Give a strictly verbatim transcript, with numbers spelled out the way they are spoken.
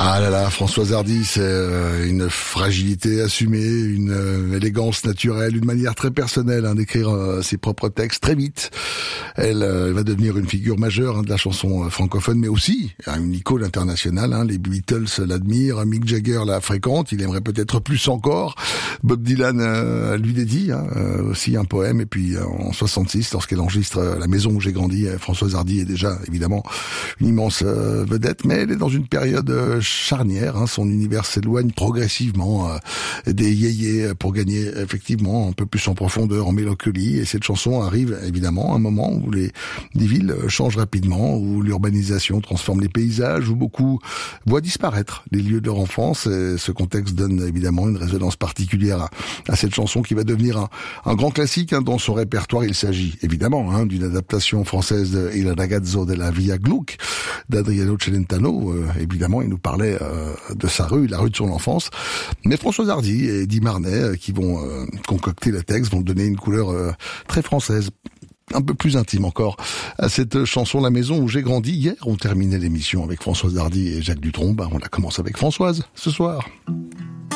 Ah là là, Françoise Hardy, c'est euh, une fragilité assumée, une euh, élégance naturelle, une manière très personnelle hein, d'écrire euh, ses propres textes très vite. Elle, euh, elle va devenir une figure majeure hein, de la chanson euh, francophone, mais aussi hein, une icône internationale. Hein. Les Beatles l'admirent, Mick Jagger la fréquente, il aimerait peut-être plus encore. Bob Dylan euh, lui dédie hein, euh, aussi un poème. Et puis euh, en soixante-six, lorsqu'elle enregistre euh, La maison où j'ai grandi, euh, Françoise Hardy est déjà évidemment une immense euh, vedette, mais elle est dans une période euh, charnière, hein, son univers s'éloigne progressivement euh, des yéyés pour gagner effectivement un peu plus en profondeur, en mélancolie, et cette chanson arrive évidemment à un moment où les, les villes changent rapidement, où l'urbanisation transforme les paysages, où beaucoup voient disparaître les lieux de leur enfance, et ce contexte donne évidemment une résonance particulière à, à cette chanson qui va devenir un, un grand classique hein, dans son répertoire. Il s'agit évidemment hein, d'une adaptation française de Il ragazzo della via Gluck d'Adriano Celentano, euh, évidemment il nous parle Euh, de sa rue, la rue de son enfance. Mais Françoise Hardy et Eddie Marnet euh, qui vont euh, concocter le texte, vont donner une couleur euh, très française, un peu plus intime encore à cette chanson La maison où j'ai grandi. Hier, on terminait l'émission avec Françoise Hardy et Jacques Dutronc. Bah, on la commence avec Françoise ce soir.